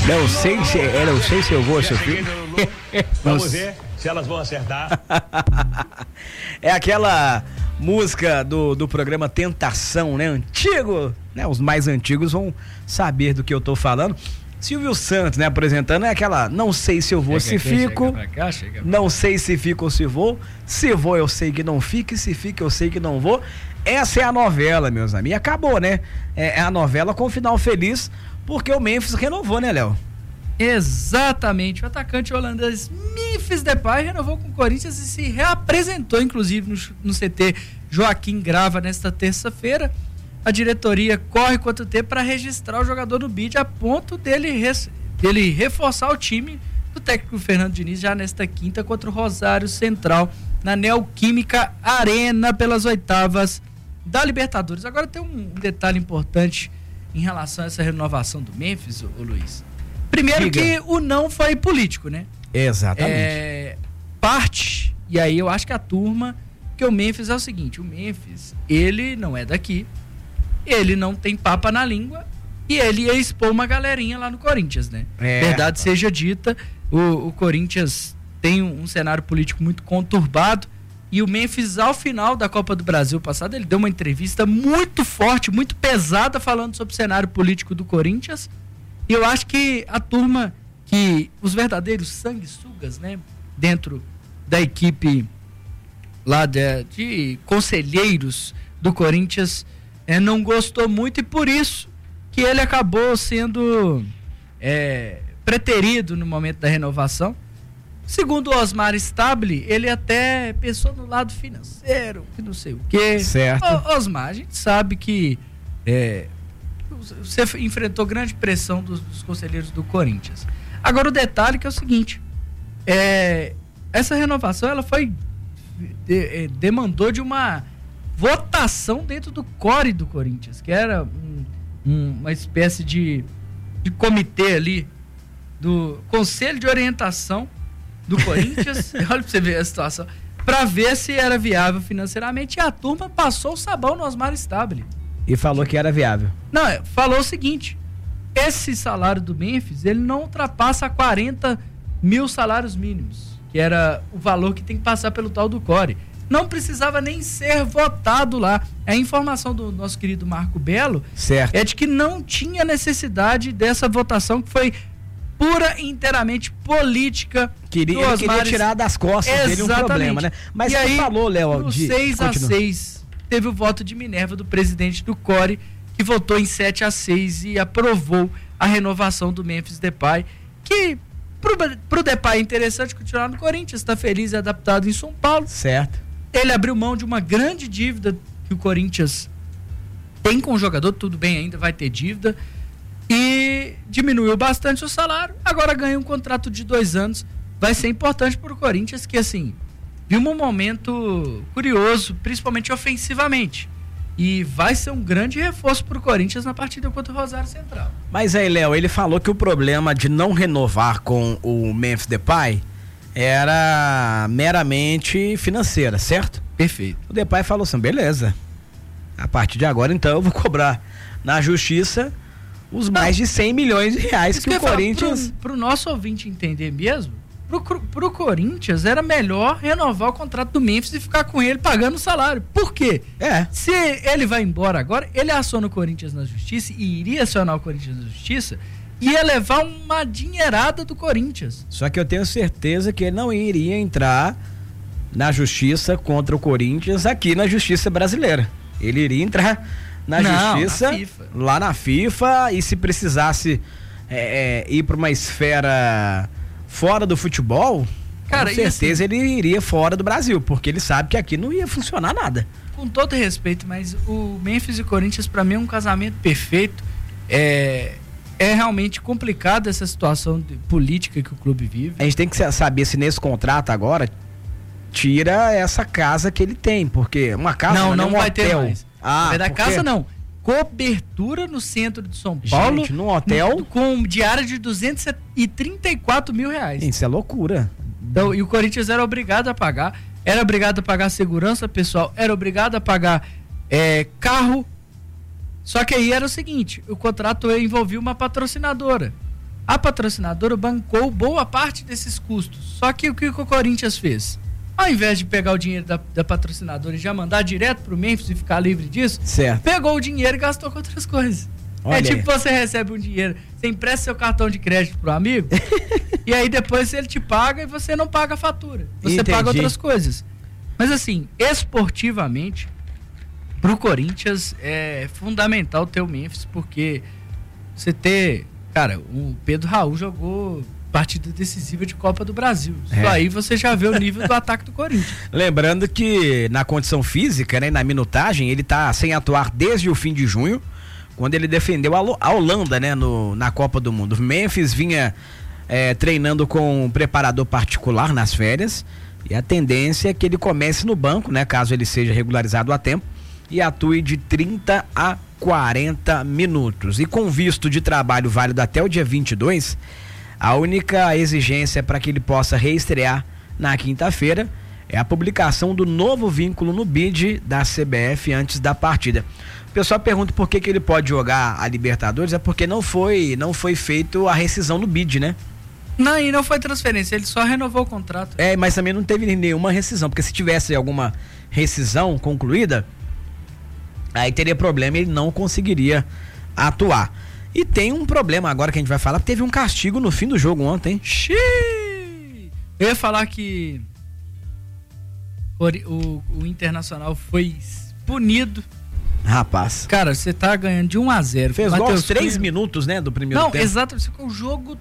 Não sei se eu vou, seu filho. Vamos ver se elas vão acertar. É aquela música do programa Tentação, né? Antigo, né? Os mais antigos vão saber do que eu tô falando. Silvio Santos, né? Apresentando é aquela, não sei se eu vou, se fico. Não sei se fico ou se vou. Se vou, eu sei que não fico. E se fica, eu sei que não vou. Essa é a novela, meus amigos. E acabou, né? É a novela com final feliz, porque o Memphis renovou, né, Léo? Exatamente, o atacante holandês Memphis Depay renovou com o Corinthians e se reapresentou, inclusive, no CT Joaquim Grava nesta terça-feira. A diretoria corre quanto tempo para registrar o jogador no BID, a ponto dele reforçar o time do técnico Fernando Diniz já nesta quinta contra o Rosário Central, na Neoquímica Arena, pelas oitavas da Libertadores. Agora tem um detalhe importante em relação a essa renovação do Memphis, ô Luiz. Primeiro, diga, que o não foi político, né? Exatamente. Parte, e aí eu acho que a turma, que o Memphis é o seguinte, o Memphis, ele não é daqui, ele não tem papa na língua e ele ia expor uma galerinha lá no Corinthians, né? Verdade seja dita, o Corinthians tem um cenário político muito conturbado e o Memphis, ao final da Copa do Brasil passada, ele deu uma entrevista muito forte, muito pesada, falando sobre o cenário político do Corinthians. E eu acho que a turma, que os verdadeiros sanguessugas, né, dentro da equipe lá de conselheiros do Corinthians, não gostou muito, e por isso que ele acabou sendo preterido no momento da renovação. Segundo o Osmar Stabile, ele até pensou no lado financeiro, que não sei o quê. Certo. Osmar, a gente sabe que você enfrentou grande pressão dos conselheiros do Corinthians. Agora o detalhe que é o seguinte, essa renovação ela foi demandou de uma votação dentro do core do Corinthians, que era uma espécie de comitê ali do Conselho de Orientação do Corinthians. Olha pra você ver a situação, para ver se era viável financeiramente, e a turma passou o sabão no Osmar Stabile. E falou que era viável. Não, falou o seguinte, esse salário do Memphis, ele não ultrapassa 40 mil salários mínimos, que era o valor que tem que passar pelo tal do core. Não precisava nem ser votado lá. A informação do nosso querido Marco Belo, certo, é de que não tinha necessidade dessa votação, que foi pura e inteiramente política. Ele queria tirar das costas dele um problema, né? Mas e aí, falou, Léo, no 6-6, teve o voto de Minerva do presidente do core, que votou em 7-6 e aprovou a renovação do Memphis Depay, que pro Depay é interessante continuar no Corinthians, está feliz e adaptado em São Paulo. Certo. Ele abriu mão de uma grande dívida que o Corinthians tem com o jogador, tudo bem, ainda vai ter dívida, e diminuiu bastante o salário, agora ganha um contrato de 2 anos, vai ser importante para o Corinthians, que assim, viu um momento curioso, principalmente ofensivamente, e vai ser um grande reforço para o Corinthians na partida contra o Rosário Central. Mas aí, Léo, ele falou que o problema de não renovar com o Memphis Depay era meramente financeira, certo? Perfeito. O Depay falou assim, beleza, a partir de agora então eu vou cobrar na justiça os mais de 100 milhões de reais que o Corinthians... Pro nosso ouvinte entender mesmo, pro Corinthians era melhor renovar o contrato do Memphis e ficar com ele pagando o salário. Por quê? Se ele vai embora agora, ele aciona o Corinthians na justiça, e iria acionar o Corinthians na justiça, ia levar uma dinheirada do Corinthians. Só que eu tenho certeza que ele não iria entrar na justiça contra o Corinthians aqui na justiça brasileira. Ele iria entrar justiça, lá na FIFA, e se precisasse ir para uma esfera fora do futebol, cara, com certeza ele iria fora do Brasil, porque ele sabe que aqui não ia funcionar nada. Com todo respeito, mas o Memphis e o Corinthians, para mim, é um casamento perfeito. É realmente complicado essa situação política que o clube vive. A gente tem que saber se nesse contrato agora tira essa casa que ele tem, porque uma casa não vai hotel. Ter mais. Da casa não. Cobertura no centro de São Paulo. Gente, num hotel com diária de R$234 mil. Isso é loucura. Então, e o Corinthians era obrigado a pagar. Era obrigado a pagar segurança pessoal, era obrigado a pagar carro. Só que aí era o seguinte, o contrato envolvia uma patrocinadora. a patrocinadora bancou boa parte desses custos. Só que o que o Corinthians fez? Ao invés de pegar o dinheiro da patrocinadora e já mandar direto pro Memphis e ficar livre disso, certo, pegou o dinheiro e gastou com outras coisas. Olha, é tipo você recebe um dinheiro, você empresta seu cartão de crédito pro amigo e aí depois ele te paga e você não paga a fatura. Você paga outras coisas. Mas assim, esportivamente, pro Corinthians é fundamental ter o Memphis, porque você ter... Cara, o Pedro Raul jogou partida decisiva de Copa do Brasil. Só aí você já vê o nível do ataque do Corinthians. Lembrando que na condição física, né, na minutagem, ele tá sem atuar desde o fim de junho, quando ele defendeu a Holanda, né, na Copa do Mundo. O Memphis vinha treinando com um preparador particular nas férias, e a tendência é que ele comece no banco, né, caso ele seja regularizado a tempo, e atue de 30 a 40 minutos. E com visto de trabalho válido até o dia 22, a única exigência para que ele possa reestrear na quinta-feira é a publicação do novo vínculo no BID da CBF antes da partida. O pessoal pergunta por que ele pode jogar a Libertadores, é porque não foi feito a rescisão no BID, né? Não, e não foi transferência, ele só renovou o contrato. Mas também não teve nenhuma rescisão, porque se tivesse alguma rescisão concluída, aí teria problema e ele não conseguiria atuar. E tem um problema agora que a gente vai falar, teve um castigo no fim do jogo ontem. Xiii! Eu ia falar que o Internacional foi punido. Rapaz. Cara, você tá ganhando de 1-0. Fez gol aos 3 minutos, né, do primeiro tempo. Não, exato, você ficou o jogo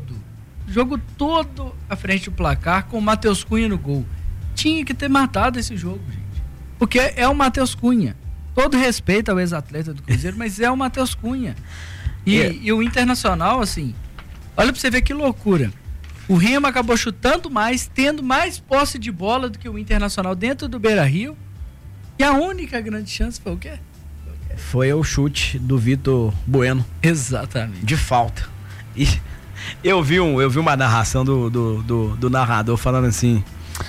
todo à frente do placar com o Matheus Cunha no gol. Tinha que ter matado esse jogo, gente. Porque é o Matheus Cunha. Todo respeito ao ex-atleta do Cruzeiro, mas é o Matheus Cunha. E o Internacional, assim, olha pra você ver que loucura. O Remo acabou chutando mais, tendo mais posse de bola do que o Internacional dentro do Beira-Rio. E a única grande chance foi o quê? Foi o chute do Vitor Bueno. Exatamente. De falta. E eu vi uma narração do narrador falando assim: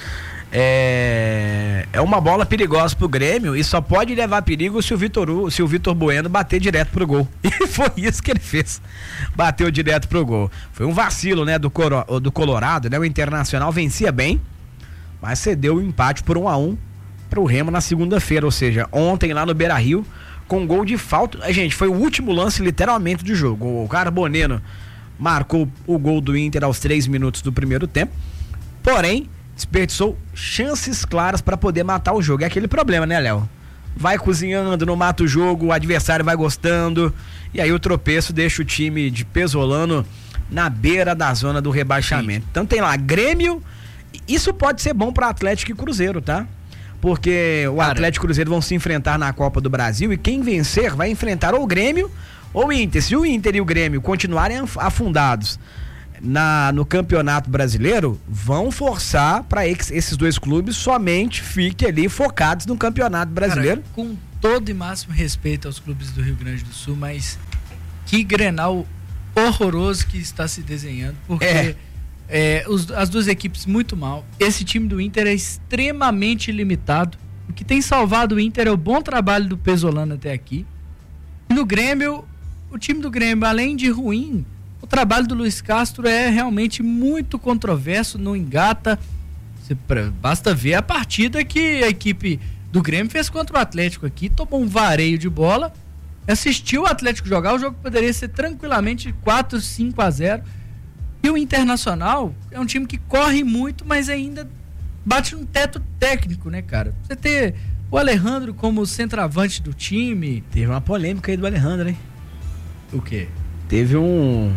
é uma bola perigosa pro Grêmio e só pode levar perigo se o Vitor Bueno bater direto pro gol. E foi isso que ele fez. Bateu direto pro gol. Foi um vacilo, né, do Colorado, né? O Internacional vencia bem, mas cedeu o empate por 1-1 pro Remo na segunda-feira, ou seja, ontem lá no Beira-Rio, com gol de falta. Gente, foi o último lance literalmente do jogo. O Carboneno marcou o gol do Inter aos 3 minutos do primeiro tempo, porém desperdiçou chances claras para poder matar o jogo. É aquele problema, né, Léo? Vai cozinhando, não mata o jogo, o adversário vai gostando, e aí o tropeço deixa o time de Pesolano na beira da zona do rebaixamento. Sim. Então tem lá Grêmio, isso pode ser bom para Atlético e Cruzeiro, tá? Porque o Atlético e o Cruzeiro vão se enfrentar na Copa do Brasil e quem vencer vai enfrentar ou o Grêmio ou o Inter. Se o Inter e o Grêmio continuarem afundados no Campeonato Brasileiro, vão forçar para esses dois clubes somente fiquem ali focados no Campeonato Brasileiro. Cara, com todo e máximo respeito aos clubes do Rio Grande do Sul, mas que Grenal horroroso que está se desenhando, porque as duas equipes muito mal. Esse time do Inter é extremamente limitado. O que tem salvado o Inter é o bom trabalho do Pesolano até aqui. E no Grêmio, o time do Grêmio, além de ruim, o trabalho do Luiz Castro é realmente muito controverso, não engata. Basta ver a partida que a equipe do Grêmio fez contra o Atlético aqui, tomou um vareio de bola, assistiu o Atlético jogar, o jogo poderia ser tranquilamente 4-5-0. E o Internacional é um time que corre muito, mas ainda bate no teto técnico, né, cara? Você ter o Alejandro como centroavante do time... Teve uma polêmica aí do Alejandro, hein? O quê? Teve um...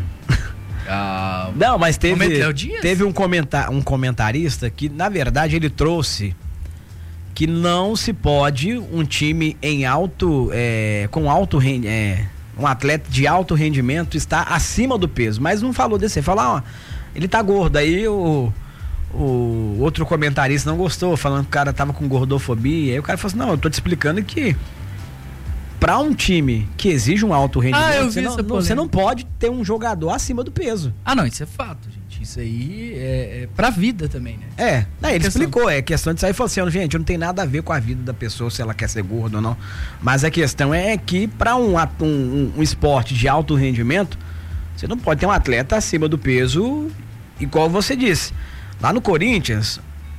Não, mas teve um comentarista que, na verdade, ele trouxe que não se pode um time um atleta de alto rendimento está acima do peso, mas não falou desse, falou, ele tá gordo, aí o outro comentarista não gostou, falando que o cara tava com gordofobia, aí o cara falou assim, não, eu tô te explicando que pra um time que exige um alto rendimento, você não pode ter um jogador acima do peso. Não, isso é fato, gente. Isso aí é pra vida também, né? Ele explicou, questão de sair e falou assim, gente, não tem nada a ver com a vida da pessoa, se ela quer ser gorda ou não, mas a questão é que pra um esporte de alto rendimento, Você não pode ter um atleta acima do peso, igual você disse. Lá no Corinthians,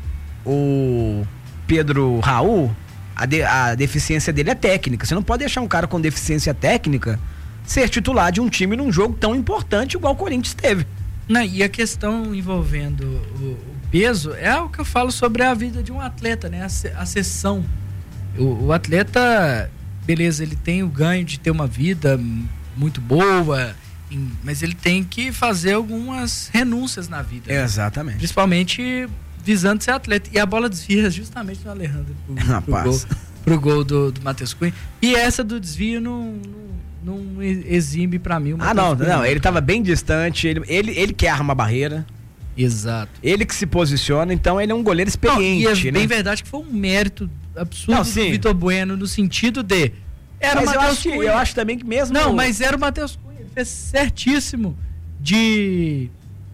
o Pedro Raul, a deficiência dele é técnica. Você não pode deixar um cara com deficiência técnica ser titular de um time num jogo tão importante igual o Corinthians teve. Não, e a questão envolvendo o peso é o que eu falo sobre a vida de um atleta, né? A sessão. O atleta, beleza, ele tem o ganho de ter uma vida muito boa, mas ele tem que fazer algumas renúncias na vida. Exatamente. Né? Principalmente visando ser atleta. E a bola desvia justamente no Alejandro pro gol do Matheus Cunha. E essa do desvio não exime pra mim o Matheus Cunha. Não, ele tava bem distante, ele que arma a barreira. Exato. Ele que se posiciona, então ele é um goleiro experiente. Não, e é né? bem verdade que foi um mérito absurdo do Vitor Bueno, no sentido de... Era mas o Matheus Cunha. Eu acho também que mesmo... Não, mas era o Matheus Cunha. Ele fez certíssimo de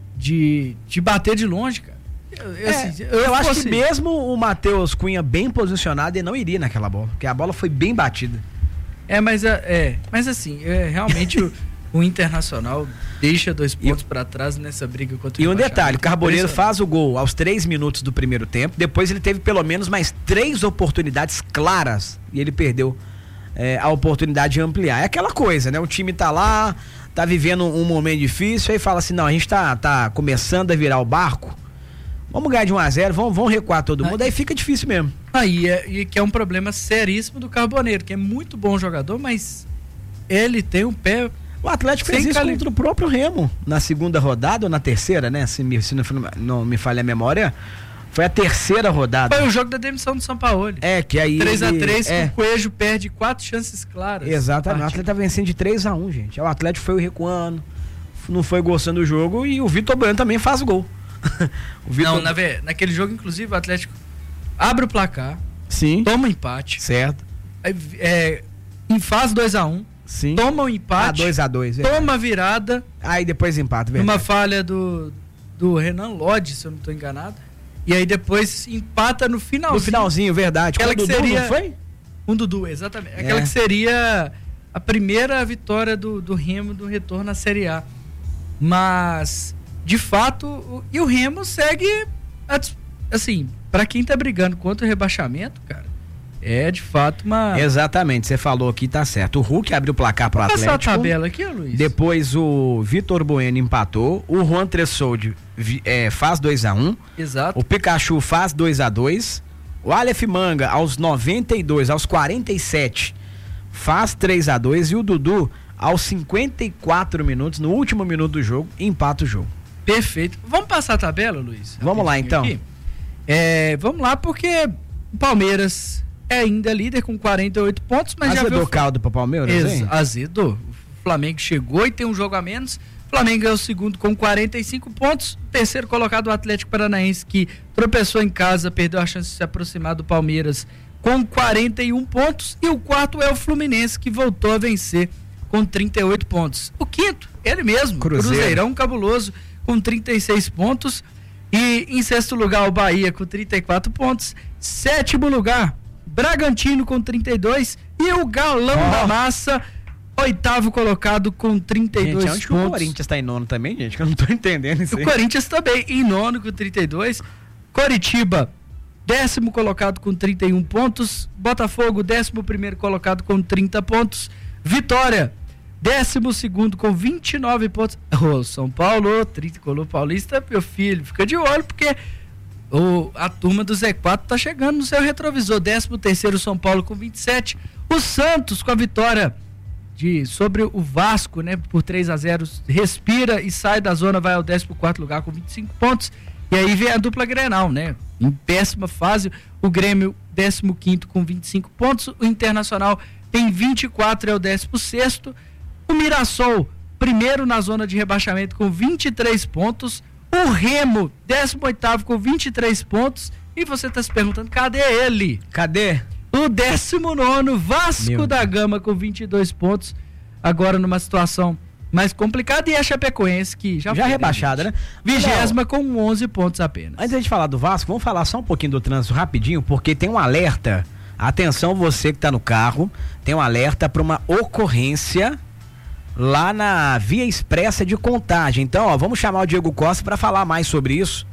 bater de longe, cara. Eu acho que mesmo o Matheus Cunha bem posicionado, ele não iria naquela bola, porque a bola foi bem batida. Mas assim, realmente o Internacional deixa 2 pontos para trás nessa briga contra o E um detalhe, o Carboneiro Impressionante. faz o gol aos 3 minutos do primeiro tempo, depois ele teve pelo menos mais 3 oportunidades claras e ele perdeu a oportunidade de ampliar. É aquela coisa, né? O time tá lá, tá vivendo um momento difícil, aí fala assim, não, a gente tá começando a virar o barco, vamos ganhar de 1-0, vamos recuar todo mundo, aí fica difícil mesmo. E que é um problema seríssimo do Carboneiro, que é muito bom jogador, mas ele tem um pé... O Atlético fez isso contra o próprio Remo, na segunda rodada ou na terceira, né? Se não me falha a memória, foi a terceira rodada. Foi o jogo da demissão do Sampaoli. Que aí 3-3, que o Coelho perde 4 chances claras. Exatamente, o Atlético tá vencendo de 3-1, gente. O Atlético foi recuando, não foi gostando do jogo e o Vitor Bueno também faz o gol. Naquele jogo, inclusive, o Atlético abre o placar, sim, toma um empate, certo, faz 2-1, sim, toma um empate, 2-2, toma a virada, aí depois empata, verdade. Numa falha do Renan Lodge, se eu não estou enganado, e aí depois empata no finalzinho. No finalzinho, verdade. Aquela que seria, não foi? Um Dudu, exatamente. Aquela que seria a primeira vitória do Remo do retorno à Série A. Mas, de fato, e o Remo segue, assim, pra quem tá brigando contra o rebaixamento, cara, é de fato uma... Exatamente, você falou aqui, tá certo. O Hulk abriu o placar pro Atlético. Passar a tabela aqui, Luiz. Depois o Vitor Bueno empatou, o Juan Tressoldi faz 2-1. Exato. O Pikachu faz 2-2. O Aleph Manga, aos 92, aos 47, faz 3-2. E o Dudu, aos 54 minutos, no último minuto do jogo, empata o jogo. Perfeito. Vamos passar a tabela, Luiz? Vamos lá, então. Vamos lá, porque o Palmeiras é ainda líder com 48 pontos, mas azedou já viu... o caldo pro Palmeiras, hein? Azedou. O Flamengo chegou e tem um jogo a menos. O Flamengo é o segundo com 45 pontos. O terceiro colocado, o Atlético Paranaense, que tropeçou em casa, perdeu a chance de se aproximar do Palmeiras com 41 pontos. E o quarto é o Fluminense, que voltou a vencer com 38 pontos. O quinto, ele mesmo, Cruzeirão cabuloso, com 36 pontos. E em sexto lugar, o Bahia com 34 pontos. Sétimo lugar, Bragantino com 32. E o Galão da Massa, oitavo colocado com 32 pontos. Que o Corinthians tá em nono também, gente, que eu não tô entendendo isso aí. O Corinthians também em nono com 32. Coritiba, 10º colocado com 31 pontos. Botafogo, 11º colocado com 30 pontos. Vitória, 12º com 29 pontos. São Paulo, tricolor paulista, meu filho, fica de olho, porque a turma do Z4 tá chegando no seu retrovisor. 13º São Paulo com 27. O Santos, com a vitória sobre o Vasco, né, por 3-0, respira e sai da zona, vai ao 14º lugar com 25 pontos. E aí vem a dupla Grenal, né? Em péssima fase, o Grêmio 15º com 25 pontos, o Internacional tem 24, é o 16º. O Mirassol, primeiro na zona de rebaixamento com 23 pontos. O Remo, 18º com 23 pontos. E você está se perguntando, cadê ele? Cadê? O 19º, Vasco da Gama com 22 pontos. Agora numa situação mais complicada. E a Chapecoense, que já foi rebaixada, né? 20ª com 11 pontos apenas. Antes da gente falar do Vasco, vamos falar só um pouquinho do trânsito rapidinho, porque tem um alerta. Atenção, você que está no carro, tem um alerta para uma ocorrência lá na Via Expressa de Contagem. Então, ó, vamos chamar o Diego Costa para falar mais sobre isso.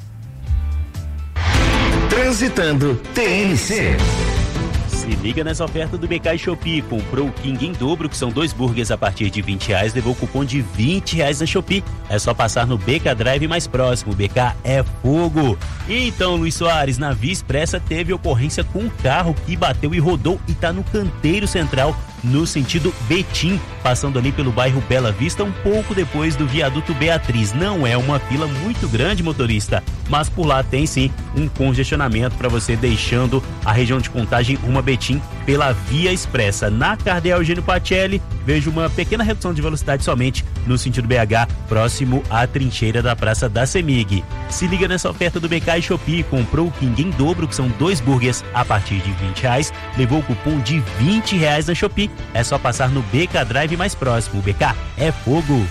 Transitando TNC. Se liga nessa oferta do BK Shopee. Comprou o King em dobro, que são 2 burgers a partir de R$20, levou cupom de R$20 na Shopee. É só passar no BK Drive mais próximo. BK é fogo. E então, Luiz Soares, na Via Expressa teve ocorrência com um carro que bateu e rodou e tá no canteiro central, no sentido Betim, passando ali pelo bairro Bela Vista, um pouco depois do viaduto Beatriz. Não é uma fila muito grande, motorista, mas por lá tem sim um congestionamento para você deixando a região de Contagem rumo a Betim pela Via Expressa. Na Cardeal Eugênio Pacelli, vejo uma pequena redução de velocidade somente no sentido BH, próximo à trincheira da Praça da Semig. Se liga nessa oferta do BK Shopee. Comprou o King em dobro, que são 2 burgers a partir de R$20, levou o cupom de R$20 na Shopee. É só passar no BK Drive mais próximo. O BK é fogo.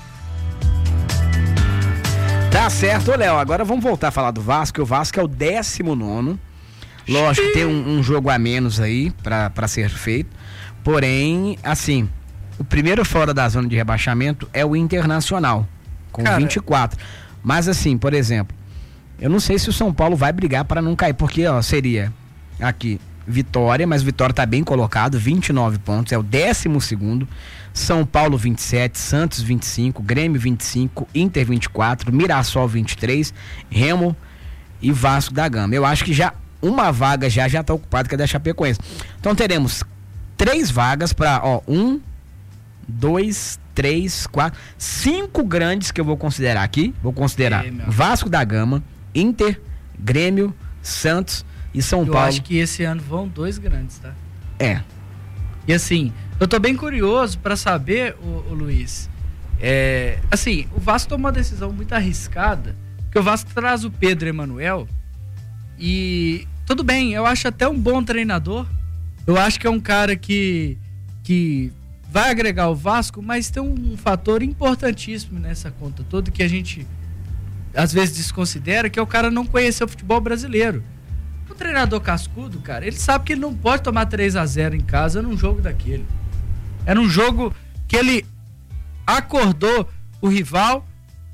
Tá certo, ô Léo, agora vamos voltar a falar do Vasco. O Vasco é o 19º. Lógico que tem um jogo a menos aí pra ser feito. Porém, assim, o primeiro fora da zona de rebaixamento é o Internacional, com 24. Mas assim, por exemplo, eu não sei se o São Paulo vai brigar para não cair, porque ó, seria aqui Vitória, mas Vitória tá bem colocado, 29 pontos, é o 12º. São Paulo 27, Santos 25, Grêmio 25, Inter 24, Mirassol 23, Remo e Vasco da Gama. Eu acho que já uma vaga já tá ocupada, que é da Chapecoense. Então teremos 3 vagas para 1, 2, 3, 4, 5 grandes que eu vou considerar aqui. Vou considerar Vasco da Gama, Inter, Grêmio, Santos e São Paulo. Eu acho que esse ano vão 2 grandes, tá? É. E assim, eu tô bem curioso para saber, o Luiz, assim, o Vasco tomou uma decisão muito arriscada, porque o Vasco traz o Pedro Emanuel e tudo bem, eu acho até um bom treinador, eu acho que é um cara que vai agregar o Vasco, mas tem um fator importantíssimo nessa conta toda que a gente às vezes desconsidera, que é o cara não conhecer o futebol brasileiro. O treinador cascudo, cara, ele sabe que ele não pode tomar 3-0 em casa num jogo daquele. Era um jogo que ele acordou o rival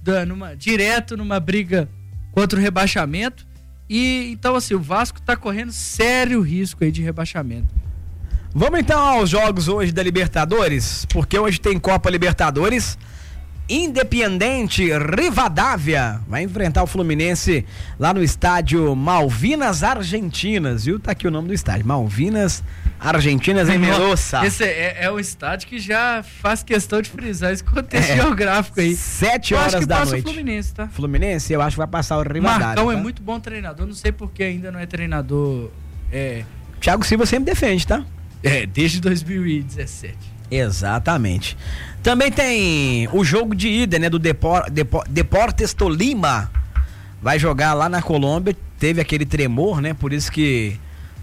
direto numa briga contra o rebaixamento. E então assim, o Vasco tá correndo sério risco aí de rebaixamento. Vamos então aos jogos hoje da Libertadores, porque hoje tem Copa Libertadores. Independiente Rivadavia vai enfrentar o Fluminense lá no estádio Malvinas Argentinas, viu? Tá aqui o nome do estádio, Malvinas Argentinas em Mendoza. Esse é um estádio que já faz questão de frisar esse contexto geográfico aí. 7 horas da noite. Eu acho que passa o Fluminense, tá? Fluminense, eu acho que vai passar o Rivadavia. Marcão tá? É muito bom treinador, não sei porque ainda não é treinador. Thiago Silva sempre defende, tá? Desde 2017. Exatamente. Também tem o jogo de ida, né, do Deportes Tolima. Vai jogar lá na Colômbia. Teve aquele tremor, né? Por isso que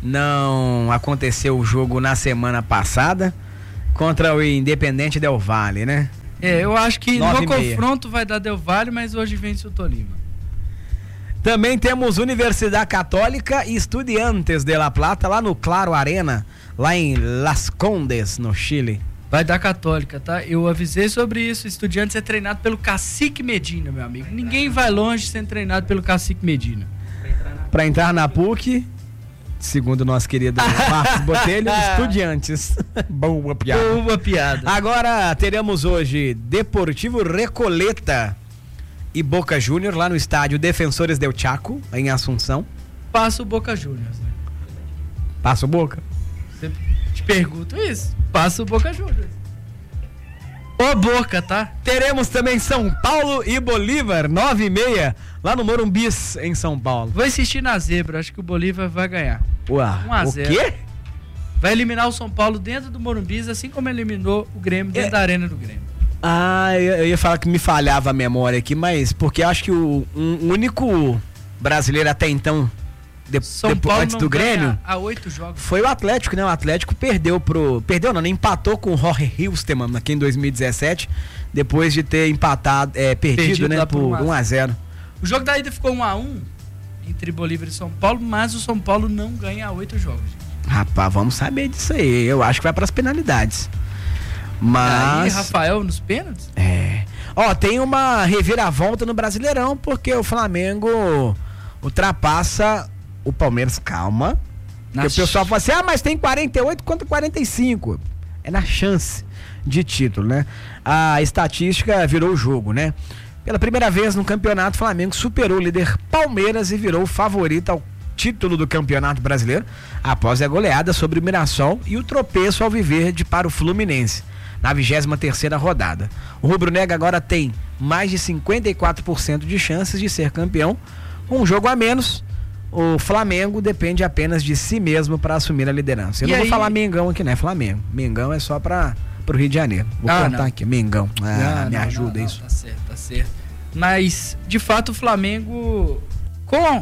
não aconteceu o jogo na semana passada contra o Independiente Del Valle, né? Eu acho que no confronto vai dar Del Valle, mas hoje vence o Tolima. Também temos Universidade Católica e Estudiantes de La Plata lá no Claro Arena, lá em Las Condes, no Chile. Vai dar Católica, tá? Eu avisei sobre isso. Estudiantes é treinado pelo Cacique Medina, meu amigo. Ninguém vai longe sendo treinado pelo Cacique Medina. Para entrar na PUC, segundo o nosso querido Marcos Botelho, Estudiantes. Boa piada. Boa piada. Agora teremos hoje Deportivo Recoleta e Boca Juniors lá no estádio Defensores del Chaco, em Assunção. Passa o Boca Juniors, né? Passa o Boca? Sempre te pergunto isso. Passa o Boca Juniors. Ô Boca, tá? Teremos também São Paulo e Bolívar, 9h30, lá no Morumbis, em São Paulo. Vou insistir na zebra, acho que o Bolívar vai ganhar. Uau, 1-0. o quê? Vai eliminar o São Paulo dentro do Morumbis, assim como eliminou o Grêmio dentro da arena do Grêmio. Eu ia falar que me falhava a memória aqui, mas porque eu acho que o único brasileiro até então, antes do Grêmio, há 8 jogos. Foi o Atlético, né? O Atlético perdeu, empatou com o Jorge Hilstermann aqui em 2017, depois de ter perdido, né, por 1-0. O jogo da ida ficou 1-1 entre Bolívar e São Paulo, mas o São Paulo não ganha há 8 jogos. Rapaz, vamos saber disso aí. Eu acho que vai para as penalidades. Mas... Aí, Rafael, nos pênaltis? Ó, tem uma reviravolta no Brasileirão, porque o Flamengo ultrapassa o Palmeiras. Calma. Porque o pessoal fala assim, mas tem 48 contra 45. É na chance de título, né? A estatística virou o jogo, né? Pela primeira vez no campeonato, o Flamengo superou o líder Palmeiras e virou o favorito ao título do Campeonato Brasileiro, após a goleada sobre o Mirassol e o tropeço alviverde para o Fluminense, na 23ª rodada. O rubro-negro agora tem mais de 54% de chances de ser campeão. Com um jogo a menos, o Flamengo depende apenas de si mesmo para assumir a liderança. Eu não vou falar Mengão aqui, né? Flamengo. Mengão é só para o Rio de Janeiro. Vou contar aqui, Mengão. Me ajuda isso. Tá certo. Mas, de fato, o Flamengo, com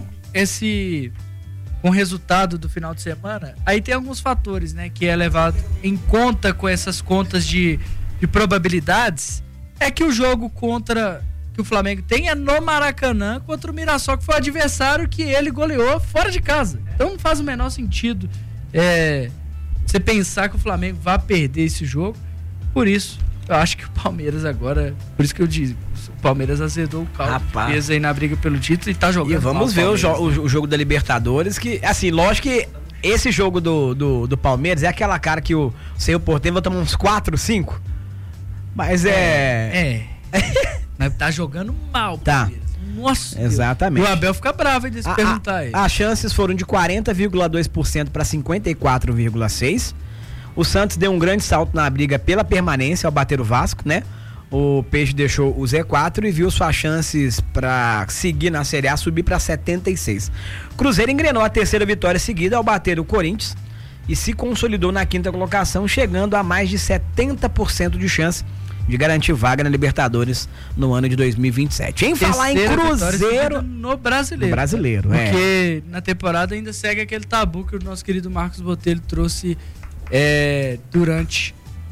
o resultado do final de semana, aí tem alguns fatores, né, que é levado em conta com essas contas de probabilidades, é que o jogo que o Flamengo tem é no Maracanã contra o Mirassol, que foi o adversário que ele goleou fora de casa. Então não faz o menor sentido você pensar que o Flamengo vai perder esse jogo. Por isso, eu acho que o Palmeiras agora, por isso que eu disse, o Palmeiras azedou o caldo, fez aí na briga pelo título e tá jogando. E vamos ver o jogo da Libertadores, que, assim, lógico que esse jogo do Palmeiras é aquela cara que o Senhor Porteiro vai tomar uns 4, 5, mas mas tá jogando mal, tá. Palmeiras. Nossa, exatamente. Deus. O Abel fica bravo de se perguntar aí. As chances foram de 40,2% para 54,6%. O Santos deu um grande salto na briga pela permanência ao bater o Vasco, né? O Peixe deixou o Z4 e viu suas chances para seguir na Série A subir para 76%. Cruzeiro engrenou a terceira vitória seguida ao bater o Corinthians e se consolidou na 5ª colocação, chegando a mais de 70% de chance de garantir vaga na Libertadores no ano de 2027. Em falar em Cruzeiro no Brasileiro. Porque na temporada ainda segue aquele tabu que o nosso querido Marcos Botelho trouxe durante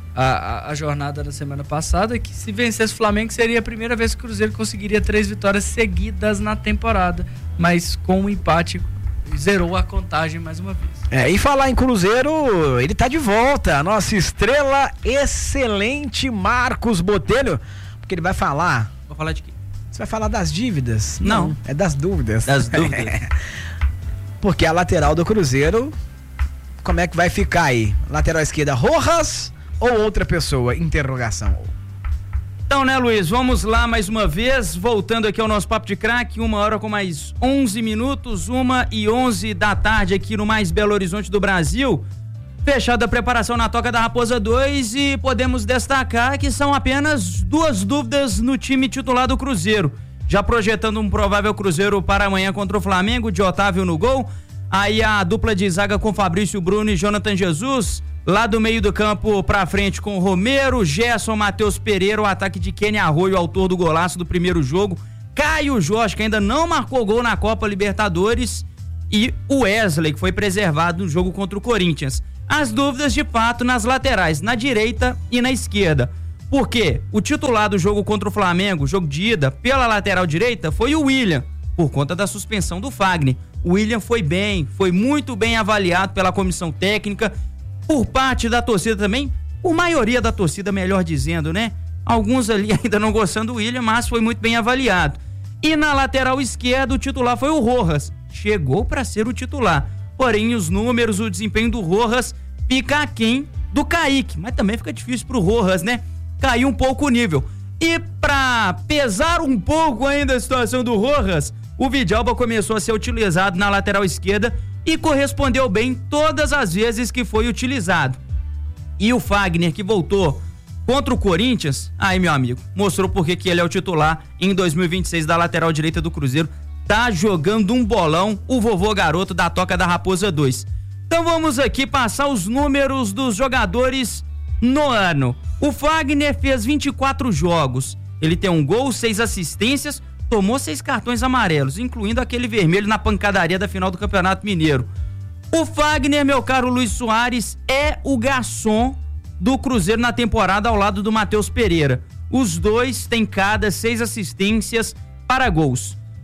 a jornada da semana passada, que se vencesse o Flamengo seria a primeira vez que o Cruzeiro conseguiria 3 vitórias seguidas na temporada, mas com um empate zerou a contagem mais uma vez. E falar em Cruzeiro, ele tá de volta, a nossa estrela excelente Marcos Botelho, porque ele vai falar... Vou falar de quê? Você vai falar das dívidas? Não. É das dúvidas. Das dúvidas. Porque a lateral do Cruzeiro, como é que vai ficar aí? Lateral esquerda, Rojas ou outra pessoa? Interrogação. Então, né, Luiz, vamos lá mais uma vez, voltando aqui ao nosso Papo de Craque, 1h com mais 11 minutos, 1h11 da tarde aqui no mais Belo Horizonte do Brasil. Fechada a preparação na Toca da Raposa 2 e podemos destacar que são apenas 2 dúvidas no time titular do Cruzeiro. Já projetando um provável Cruzeiro para amanhã contra o Flamengo, de Otávio no gol. Aí a dupla de zaga com Fabrício Bruno e Jonathan Jesus. Lá do meio do campo pra frente com Romero, Gerson, Matheus Pereira, o ataque de Kenny Arroio, autor do golaço do primeiro jogo. Caio Jorge, que ainda não marcou gol na Copa Libertadores. E o Wesley, que foi preservado no jogo contra o Corinthians. As dúvidas de fato nas laterais, na direita e na esquerda. Porque o titular do jogo contra o Flamengo, jogo de ida, pela lateral direita, foi o William, por conta da suspensão do Fagner. O William foi muito bem avaliado pela comissão técnica, por parte da torcida também, por maioria da torcida, melhor dizendo, né? Alguns ali ainda não gostando do William, mas foi muito bem avaliado. E na lateral esquerda, o titular foi o Rojas. Chegou para ser o titular. Porém, os números, o desempenho do Rojas fica aquém do Kaique. Mas também fica difícil pro Rojas, né? Caiu um pouco o nível. E para pesar um pouco ainda a situação do Rojas, o Vidalba começou a ser utilizado na lateral esquerda e correspondeu bem todas as vezes que foi utilizado. E o Fagner, que voltou contra o Corinthians, aí, meu amigo, mostrou porque que ele é o titular em 2026 da lateral direita do Cruzeiro. Tá jogando um bolão, o vovô garoto da Toca da Raposa 2. Então vamos aqui passar os números dos jogadores no ano. O Fagner fez 24 jogos. Ele tem 1 gol, 6 assistências, tomou 6 cartões amarelos, incluindo aquele vermelho na pancadaria da final do Campeonato Mineiro. O Fagner, meu caro Luiz Soares, é o garçom do Cruzeiro na temporada ao lado do Matheus Pereira. Os dois têm cada 6 assistências para gols.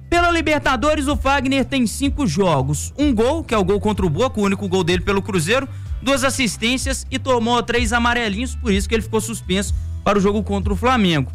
Pela Libertadores, o Fagner tem 5 jogos. 1 gol, que é o gol contra o Boca, o único gol dele pelo Cruzeiro, 2 assistências e tomou 3 amarelinhos, por isso que ele ficou suspenso para o jogo contra o Flamengo.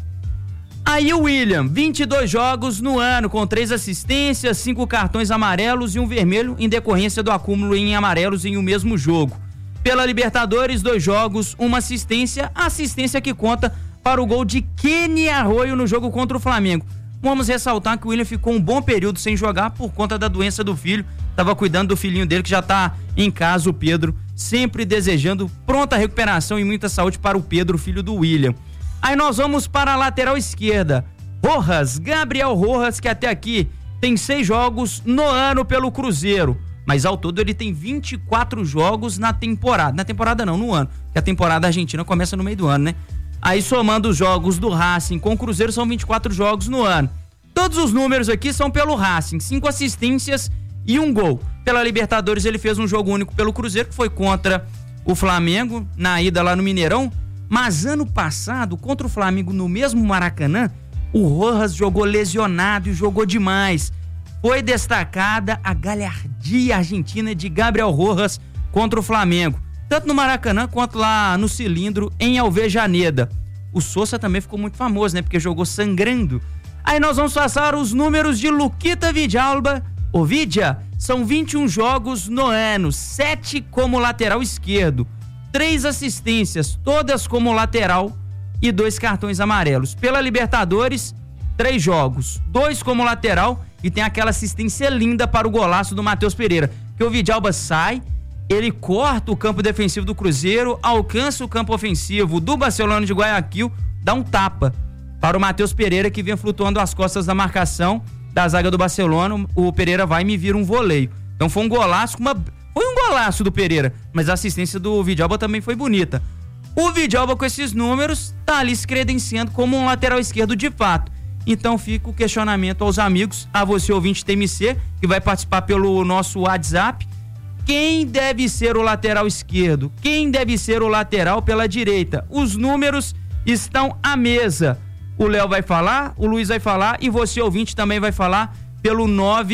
Aí o William, 22 jogos no ano, com 3 assistências, 5 cartões amarelos e 1 vermelho, em decorrência do acúmulo em amarelos em um mesmo jogo. Pela Libertadores, 2 jogos, 1 assistência, a assistência que conta para o gol de Kenny Arroio no jogo contra o Flamengo. Vamos ressaltar que o William ficou um bom período sem jogar por conta da doença do filho, estava cuidando do filhinho dele que já está em casa, o Pedro, sempre desejando pronta recuperação e muita saúde para o Pedro, filho do William. Aí nós vamos para a lateral esquerda. Rojas, Gabriel Rojas, que até aqui tem 6 jogos no ano pelo Cruzeiro. Mas ao todo ele tem 24 jogos na temporada. Na temporada não, no ano. Porque a temporada argentina começa no meio do ano, né? Aí somando os jogos do Racing com o Cruzeiro são 24 jogos no ano. Todos os números aqui são pelo Racing. 5 assistências e 1 gol. Pela Libertadores ele fez um jogo único pelo Cruzeiro, que foi contra o Flamengo, na ida lá no Mineirão. Mas ano passado, contra o Flamengo no mesmo Maracanã, o Rojas jogou lesionado e jogou demais. Foi destacada a galhardia argentina de Gabriel Rojas contra o Flamengo, tanto no Maracanã quanto lá no Cilindro, em Alvejaneda. O Sousa também ficou muito famoso, né? Porque jogou sangrando. Aí nós vamos passar os números de Luquita Vidalba. O Vidia, são 21 jogos no ano, 7 como lateral esquerdo. 3 assistências, todas como lateral e 2 cartões amarelos. Pela Libertadores, 3 jogos, 2 como lateral e tem aquela assistência linda para o golaço do Matheus Pereira, que o Vidalba sai, ele corta o campo defensivo do Cruzeiro, alcança o campo ofensivo do Barcelona de Guayaquil, dá um tapa para o Matheus Pereira, que vem flutuando às costas da marcação da zaga do Barcelona. O Pereira vai e me vira um voleio. Então foi um golaço, foi um golaço do Pereira, mas a assistência do Vidalba também foi bonita. O Vidalba, com esses números, tá ali se credenciando como um lateral esquerdo de fato. Então fica o questionamento aos amigos, a você ouvinte TMC, que vai participar pelo nosso WhatsApp. Quem deve ser o lateral esquerdo? Quem deve ser o lateral pela direita? Os números estão à mesa. O Léo vai falar, o Luiz vai falar e você ouvinte também vai falar pelo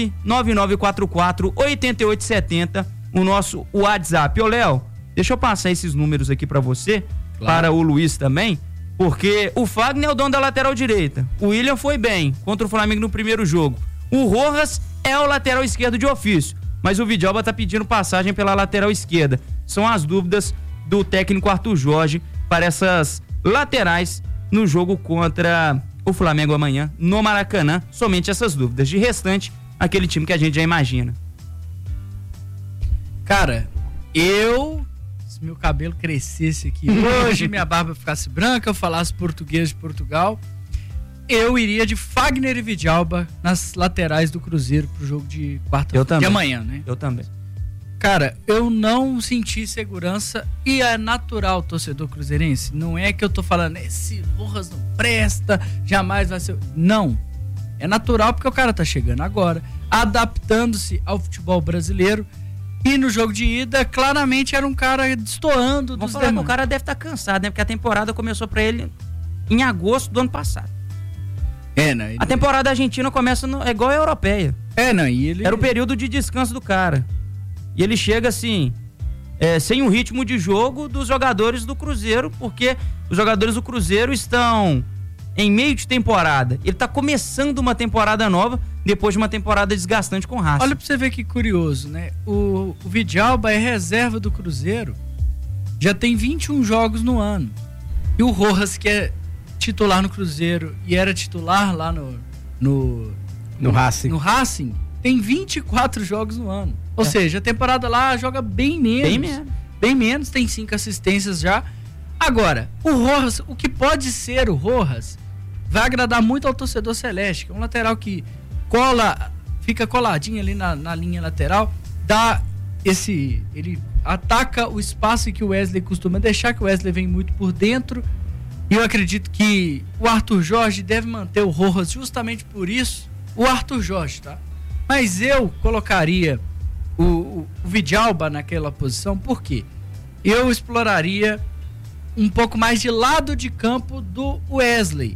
99944-8870. O nosso WhatsApp. Ô Léo, deixa eu passar esses números aqui pra você, claro, para o Luiz também, porque o Fagner é o dono da lateral direita, o William foi bem contra o Flamengo no primeiro jogo, o Rojas é o lateral esquerdo de ofício, mas o Vidalba tá pedindo passagem pela lateral esquerda. São as dúvidas do técnico Arthur Jorge para essas laterais no jogo contra o Flamengo amanhã no Maracanã. Somente essas dúvidas, de restante, aquele time que a gente já imagina. Cara, se meu cabelo crescesse aqui hoje, minha barba ficasse branca, eu falasse português de Portugal, eu iria de Fagner e Vidalba nas laterais do Cruzeiro pro jogo de quarta-feira, de amanhã, né? Eu também. Cara, eu não senti segurança e é natural, torcedor cruzeirense. Não é que eu tô falando, esse Rojas não presta, jamais vai ser... Não. É natural porque o cara tá chegando agora, adaptando-se ao futebol brasileiro. E no jogo de ida, claramente era um cara destoando dos demais. O cara deve estar cansado, né? Porque a temporada começou pra ele em agosto do ano passado. Né? A temporada argentina começa é igual a europeia. E ele... Era o período de descanso do cara. E ele chega assim, sem o ritmo de jogo dos jogadores do Cruzeiro, porque os jogadores do Cruzeiro estão em meio de temporada. Ele tá começando uma temporada nova, depois de uma temporada desgastante com o Racing. Olha pra você ver que curioso, né? O Vidalba é reserva do Cruzeiro, já tem 21 jogos no ano. E o Rojas, que é titular no Cruzeiro e era titular lá no Racing. No Racing, tem 24 jogos no ano. Ou seja, a temporada lá joga bem menos. Bem menos, tem 5 assistências já. Agora, o Rojas, o que pode ser o Rojas, vai agradar muito ao torcedor celeste, que é um lateral que fica coladinho ali na linha lateral, ele ataca o espaço que o Wesley costuma deixar, que o Wesley vem muito por dentro, e eu acredito que o Arthur Jorge deve manter o Rojas justamente por isso, o Arthur Jorge, tá? Mas eu colocaria o Vidalba naquela posição, por quê? Eu exploraria um pouco mais de lado de campo do Wesley.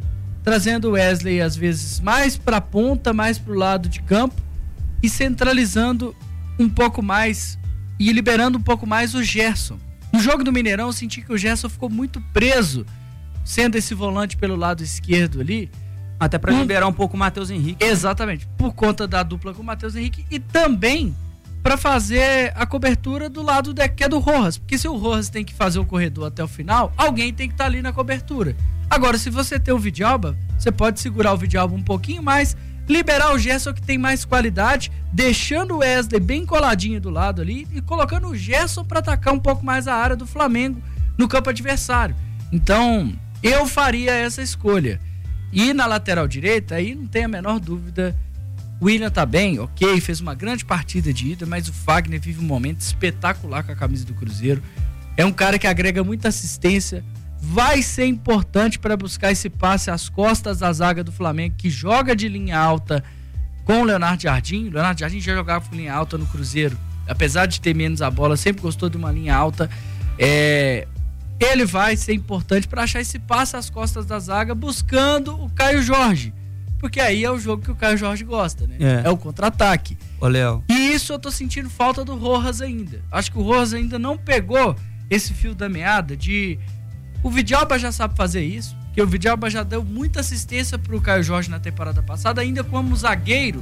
trazendo o Wesley às vezes mais para a ponta, mais para o lado de campo e centralizando um pouco mais e liberando um pouco mais o Gerson. No jogo do Mineirão eu senti que o Gerson ficou muito preso, sendo esse volante pelo lado esquerdo ali. Até para liberar um pouco o Matheus Henrique. Exatamente, por conta da dupla com o Matheus Henrique e também para fazer a cobertura do lado que é do Rojas, porque se o Rojas tem que fazer o corredor até o final, alguém tem que estar ali na cobertura. Agora, se você tem o Vidalba, você pode segurar o Vidalba um pouquinho mais, liberar o Gerson que tem mais qualidade, deixando o Wesley bem coladinho do lado ali e colocando o Gerson para atacar um pouco mais a área do Flamengo no campo adversário. Então, eu faria essa escolha. E na lateral direita, aí não tem a menor dúvida, o William tá bem, ok, fez uma grande partida de ida, mas o Fagner vive um momento espetacular com a camisa do Cruzeiro. É um cara que agrega muita assistência, vai ser importante para buscar esse passe às costas da zaga do Flamengo, que joga de linha alta com o Leonardo Jardim. O Leonardo Jardim já jogava com linha alta no Cruzeiro, apesar de ter menos a bola, sempre gostou de uma linha alta. Ele vai ser importante para achar esse passe às costas da zaga, buscando o Caio Jorge, porque aí é o jogo que o Caio Jorge gosta, né? É o contra-ataque. Ô, Léo. E isso eu tô sentindo falta do Rojas ainda. Acho que o Rojas ainda não pegou esse fio da meada de... O Vidalba já sabe fazer isso, porque o Vidalba já deu muita assistência pro Caio Jorge na temporada passada, ainda como zagueiro,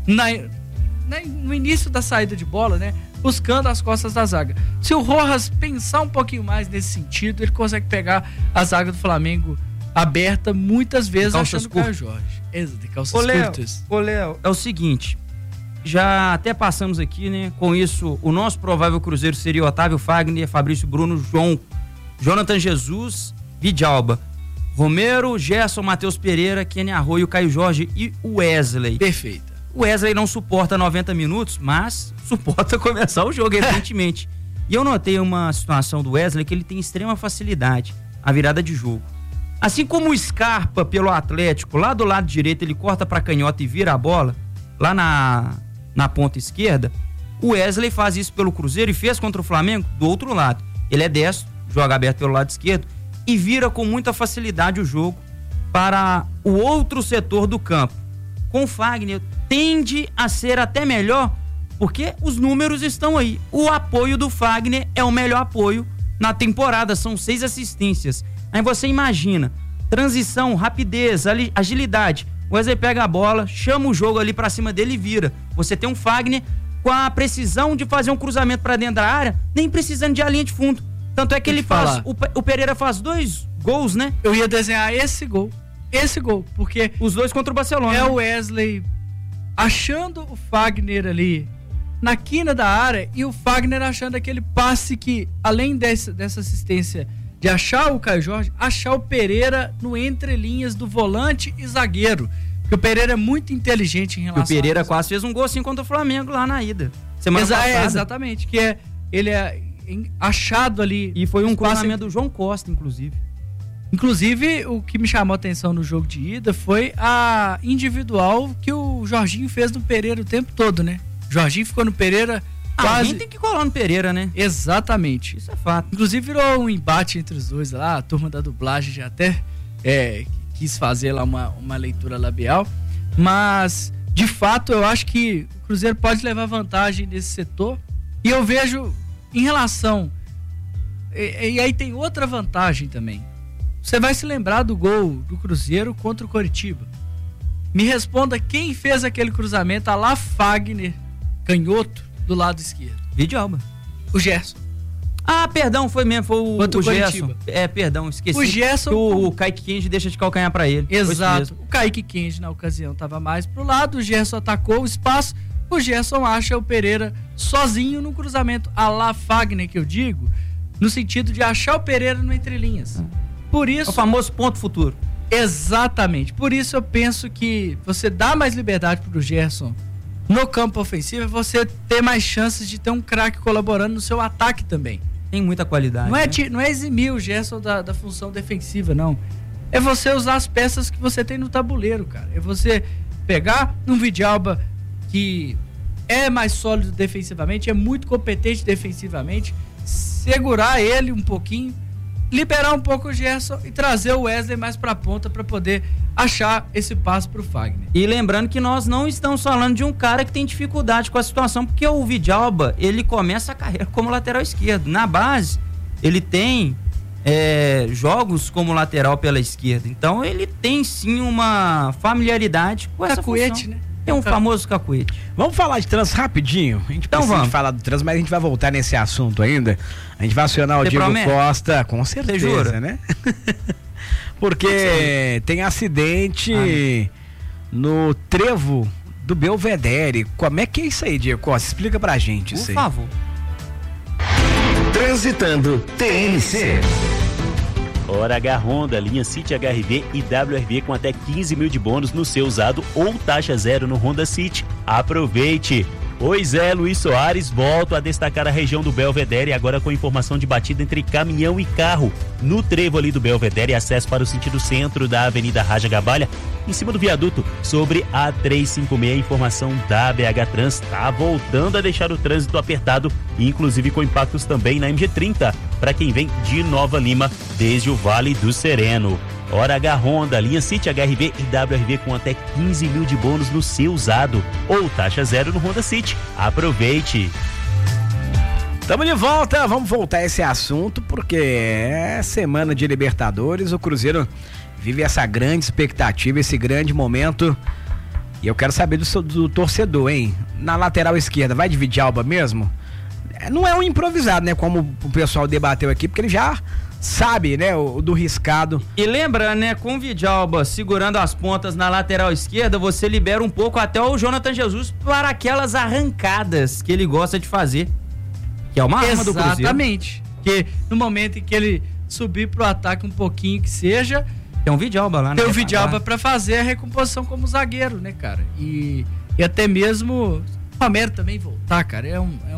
no início da saída de bola, né? Buscando as costas da zaga. Se o Rojas pensar um pouquinho mais nesse sentido, ele consegue pegar a zaga do Flamengo aberta muitas vezes, achando o Caio Jorge. De calças curtas. Ô, Léo, é o seguinte, já até passamos aqui, né? Com isso, o nosso provável Cruzeiro seria o Otávio Fagner, Fabrício Bruno, Jonathan Jesus, Vidalba, Romero, Gerson, Matheus Pereira, Kenny Arroio, Caio Jorge e o Wesley. Perfeita. O Wesley não suporta 90 minutos, mas suporta começar o jogo, evidentemente. E eu notei uma situação do Wesley que ele tem extrema facilidade, a virada de jogo. Assim como o Scarpa pelo Atlético, lá do lado direito ele corta pra canhota e vira a bola, lá na ponta esquerda, o Wesley faz isso pelo Cruzeiro e fez contra o Flamengo do outro lado. Ele é destro, joga aberto pelo lado esquerdo e vira com muita facilidade o jogo para o outro setor do campo. Com o Fagner tende a ser até melhor, porque os números estão aí. O apoio do Fagner é o melhor apoio na temporada, são 6 assistências. Aí você imagina, transição, rapidez, agilidade. O Wesley pega a bola, chama o jogo ali pra cima dele e vira. Você tem um Fagner com a precisão de fazer um cruzamento pra dentro da área, nem precisando de a linha de fundo. Tanto é que ele faz, o Pereira faz 2 gols, né? Eu ia desenhar esse gol, porque... Os 2 contra o Barcelona. É, né? O Wesley achando o Fagner ali na quina da área e o Fagner achando aquele passe que, além dessa assistência de achar o Caio Jorge, achar o Pereira no entrelinhas do volante e zagueiro. Porque o Pereira é muito inteligente em relação a isso. O Pereira quase fez um gol assim contra o Flamengo lá na ida. Semana passada. Exatamente, ele é achado ali. E foi um cruzamento do João Costa, inclusive. Inclusive, o que me chamou a atenção no jogo de ida foi a individual que o Jorginho fez no Pereira o tempo todo, né? O Jorginho ficou no Pereira quase... Alguém tem que colar no Pereira, né? Exatamente. Isso é fato. Inclusive virou um embate entre os dois lá, a turma da dublagem já até quis fazer lá uma leitura labial, mas de fato eu acho que o Cruzeiro pode levar vantagem nesse setor e eu vejo em relação... E aí tem outra vantagem também. Você vai se lembrar do gol do Cruzeiro contra o Coritiba. Me responda quem fez aquele cruzamento a lá Fagner, canhoto, do lado esquerdo. Vidalba. O Gerson. Ah, perdão, foi mesmo, foi o Gerson. Perdão, esqueci. O Gerson... O Kaique Kenji deixa de calcanhar pra ele. Exato. O Kaique Kenji, na ocasião, tava mais pro lado, o Gerson atacou o espaço, o Gerson acha o Pereira sozinho no cruzamento a lá Fagner, que eu digo, no sentido de achar o Pereira no entrelinhas. Por isso... O famoso ponto futuro. Exatamente. Por isso eu penso que você dá mais liberdade pro Gerson no campo ofensivo é você ter mais chances de ter um craque colaborando no seu ataque também. Tem muita qualidade. Não é eximir o Gerson da função defensiva, não. É você usar as peças que você tem no tabuleiro, cara. É você pegar um Vidalba que é mais sólido defensivamente, é muito competente defensivamente, segurar ele um pouquinho liberar um pouco o Gerson e trazer o Wesley mais pra ponta pra poder achar esse passe pro Fagner. E lembrando que nós não estamos falando de um cara que tem dificuldade com a situação, porque o Vidalba, ele começa a carreira como lateral esquerdo. Na base, ele tem jogos como lateral pela esquerda. Então ele tem sim uma familiaridade com essa função. Né? É um famoso cacuete. Vamos falar de trans rapidinho? A gente precisa de falar do trans, mas a gente vai voltar nesse assunto ainda. A gente vai acionar o Diego Costa, com certeza, né? Porque tem acidente no trevo do Belvedere. Como é que é isso aí, Diego Costa? Explica pra gente isso aí. Por favor. Transitando TNC. Hora H Honda, linha City HRV e WRV com até 15 mil de bônus no seu usado ou taxa zero no Honda City. Aproveite! Pois é, Luiz Soares, volto a destacar a região do Belvedere, agora com informação de batida entre caminhão e carro. No trevo ali do Belvedere, acesso para o sentido centro da Avenida Raja Gabalha, em cima do viaduto, sobre a 356, informação da BH Trans, tá voltando a deixar o trânsito apertado, inclusive com impactos também na MG30, para quem vem de Nova Lima, desde o Vale do Sereno. Hora H Honda, linha City HRV e WRV com até 15 mil de bônus no seu usado ou taxa zero no Honda City. Aproveite! Estamos de volta, vamos voltar a esse assunto porque é semana de Libertadores, o Cruzeiro vive essa grande expectativa, esse grande momento e eu quero saber do torcedor, hein? Na lateral esquerda, vai de Vidalba mesmo? Não é um improvisado, né? Como o pessoal debateu aqui, porque ele já sabe, né, do riscado. E lembra, né, com o Vidalba segurando as pontas na lateral esquerda, você libera um pouco até o Jonathan Jesus para aquelas arrancadas que ele gosta de fazer, que é uma arma do Cruzeiro. Exatamente. Porque no momento em que ele subir pro ataque um pouquinho que seja, tem um Vidalba lá, né? Tem o Vidalba para fazer a recomposição como zagueiro, né, cara? E até mesmo o Romero também voltar, cara,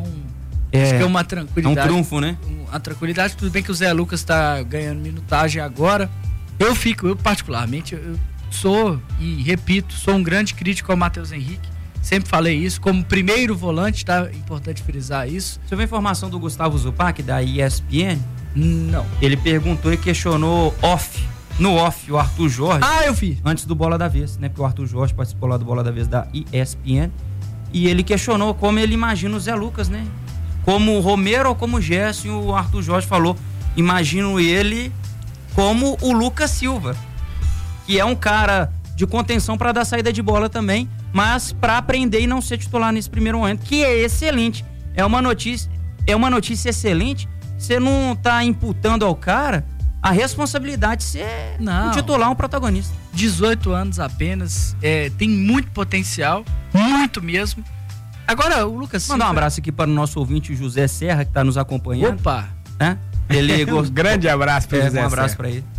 acho que é uma tranquilidade. É um trunfo, né? A tranquilidade, tudo bem que o Zé Lucas tá ganhando minutagem agora. Eu particularmente, eu sou, e repito, sou um grande crítico ao Matheus Henrique. Sempre falei isso, como primeiro volante, tá? Importante frisar isso. Você viu a informação do Gustavo Zupac, da ESPN? Não. Ele perguntou e questionou no off, o Arthur Jorge. Eu vi. Antes do Bola da Vez, né? Porque o Arthur Jorge participou lá do Bola da Vez da ESPN. E ele questionou como ele imagina o Zé Lucas, né? Como o Romero ou como o Gerson, o Arthur Jorge falou, imagino ele como o Lucas Silva, que é um cara de contenção para dar saída de bola também, mas para aprender e não ser titular nesse primeiro momento, que é excelente. É uma notícia excelente. Você não tá imputando ao cara a responsabilidade de ser um titular, um protagonista. 18 anos apenas, tem muito potencial, muito mesmo. Agora, o Lucas Silva... Mandar um abraço aqui para o nosso ouvinte, o José Serra, que está nos acompanhando. Opa! Ele grande abraço para o José Serra. Um abraço Serra. para ele.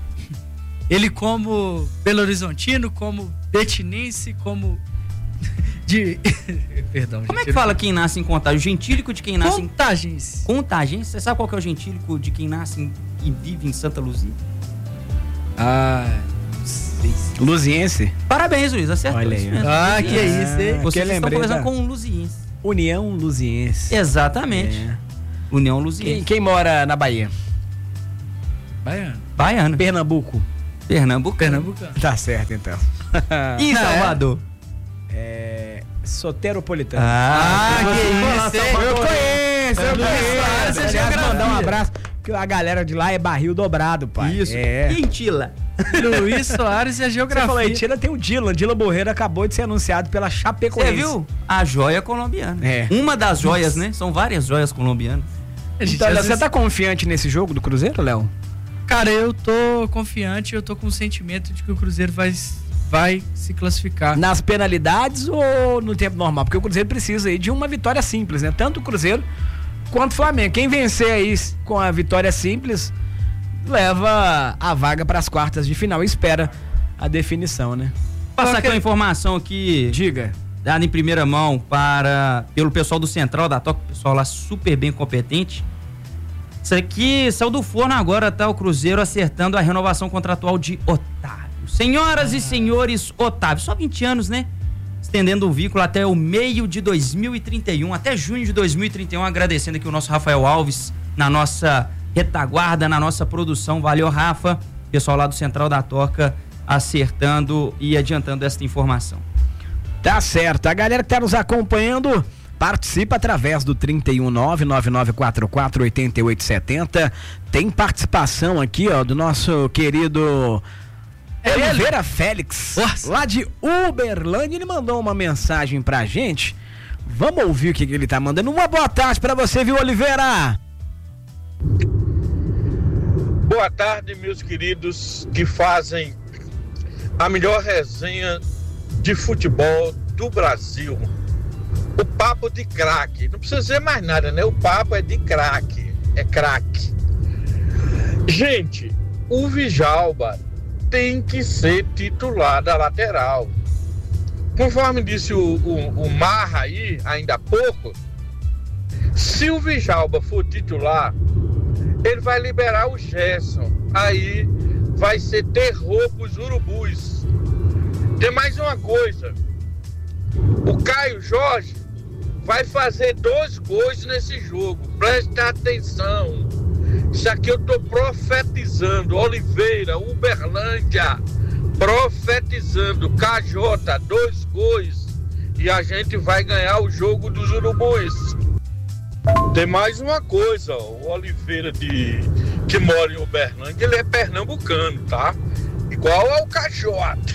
Ele como Belo Horizontino, como betinense, como... Perdão, como é que fala quem nasce em Contagem? O gentílico de quem nasce Contagense. Contagense? Você sabe qual que é o gentílico de quem nasce e vive em Santa Luzia? Luziense. Parabéns, Luiz, acertou. Olha aí. Que é isso, hein? Vocês estão conversando com um luziense. União Luziense. Exatamente. União Luziense. Quem mora na Bahia? Baiano. Pernambuco. Pernambucano. Tá certo, então. E Salvador? Soteropolitano. Que isso, hein? Eu conheço. Aliás, mandar um abraço, porque a galera de lá é barril dobrado, pai. Isso. Quintila. Luiz Soares e a geografia. Você falou aí, tira, tem o Dylan Borreiro acabou de ser anunciado pela Chapecoense. Você viu? A joia colombiana. Uma das joias, né? São várias joias colombianas. Então, você tá confiante nesse jogo do Cruzeiro, Léo? Cara, eu tô confiante, eu tô com o sentimento de que o Cruzeiro vai se classificar. Nas penalidades ou no tempo normal? Porque o Cruzeiro precisa aí de uma vitória simples, né? Tanto o Cruzeiro quanto o Flamengo. Quem vencer aí com a vitória simples leva a vaga para as quartas de final e espera a definição, né? Passar aqui uma informação aqui. Diga. Dada em primeira mão pelo pessoal do Central da Toca, pessoal lá super bem competente. Isso aqui saiu do forno agora, tá? O Cruzeiro acertando a renovação contratual de Otávio. Senhoras e senhores, Otávio, só 20 anos, né? Estendendo o vínculo até o meio de 2031, até junho de 2031, agradecendo aqui o nosso Rafael Alves na nossa retaguarda na nossa produção. Valeu, Rafa. Pessoal lá do Central da Toca acertando e adiantando esta informação. Tá certo. A galera que tá nos acompanhando participa através do 319-9944-8870. Tem participação aqui, ó, do nosso querido Oliveira Félix, lá de Uberlândia. Ele mandou uma mensagem pra gente. Vamos ouvir o que ele tá mandando. Uma boa tarde pra você, viu, Oliveira? Boa tarde, meus queridos que fazem a melhor resenha de futebol do Brasil. O papo de craque. Não precisa dizer mais nada, né? O papo é de craque. É craque. Gente, o Djalma tem que ser titular da lateral. Conforme disse o Marra aí, ainda há pouco, se o Djalma for titular, ele vai liberar o Gerson. Aí vai ser terror pros urubus. Tem mais uma coisa. O Caio Jorge vai fazer 2 gols nesse jogo. Presta atenção. Isso aqui eu tô profetizando. Oliveira, Uberlândia, profetizando. KJ, 2 gols. E a gente vai ganhar o jogo dos urubus. Tem mais uma coisa. O Oliveira que mora em Uberlândia, ele é pernambucano, tá? Igual ao KJ.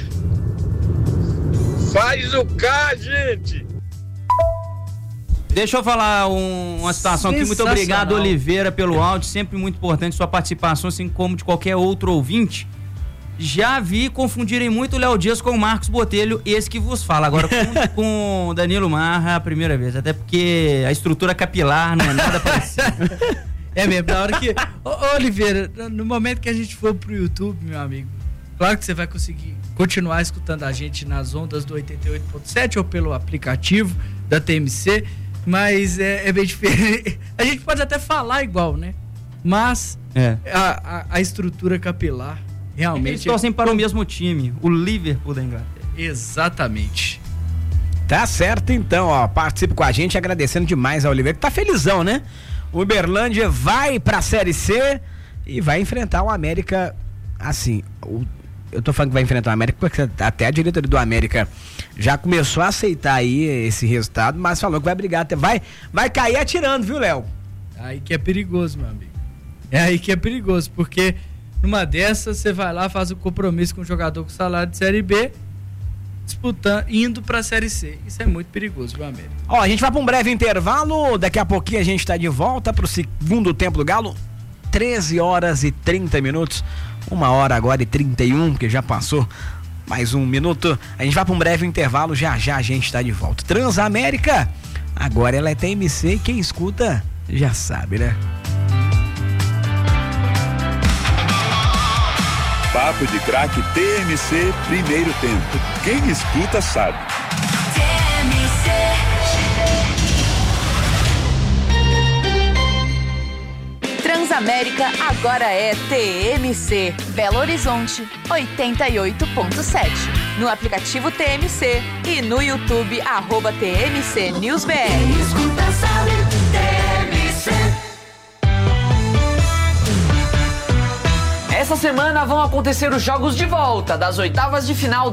Faz o K, gente! Deixa eu falar uma situação aqui. Muito obrigado, Oliveira, pelo áudio. Sempre muito importante sua participação, assim como de qualquer outro ouvinte. Já vi confundirem muito o Léo Dias com o Marcos Botelho, esse que vos fala. Agora com o Danilo Marra, a primeira vez. Até porque a estrutura capilar não é nada parecido. É mesmo, na hora que... Ô, Oliveira, no momento que a gente for pro YouTube, meu amigo, claro que você vai conseguir continuar escutando a gente nas ondas do 88.7 ou pelo aplicativo da TMC, mas é bem diferente. A gente pode até falar igual, né? Mas a estrutura capilar realmente... Eles torcem para o mesmo time, o Liverpool da Inglaterra. Exatamente. Tá certo, então, ó, participe com a gente, agradecendo demais a Oliveira, que tá felizão, né? O Uberlândia vai pra Série C e vai enfrentar o América, assim, eu tô falando que vai enfrentar o América porque até a diretoria do América já começou a aceitar aí esse resultado, mas falou que vai brigar, vai cair atirando, viu, Léo? Aí que é perigoso, meu amigo. É aí que é perigoso, porque numa dessas você vai lá, faz o compromisso com o jogador com salário de Série B, disputando, indo pra Série C. Isso é muito perigoso, meu amigo. Ó, a gente vai pra um breve intervalo, daqui a pouquinho a gente tá de volta pro segundo tempo do Galo, 13h30, 1h agora e 31, porque já passou mais 1 minuto. A gente vai pra um breve intervalo, já a gente tá de volta. Transamérica, agora ela é TMC e quem escuta já sabe, né? Papo de Craque TMC, primeiro tempo. Quem escuta sabe. Transamérica agora é TMC. Belo Horizonte, 88.7. No aplicativo TMC e no YouTube, @TMC NewsBR. Quem escuta sabe, TMC. Essa semana vão acontecer os jogos de volta das oitavas de final